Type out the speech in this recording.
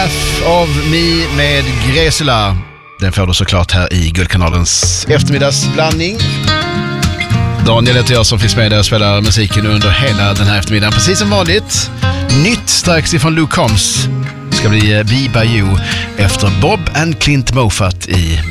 Half of Me med Gresula. Den får du såklart här i Guldkanalens eftermiddagsblandning. Daniel heter jag som finns med där och spelar musiken under hela den här eftermiddagen. Precis som vanligt. Nytt strax ifrån Luke Combs ska bli Be By You efter Bob and Clint Moffat i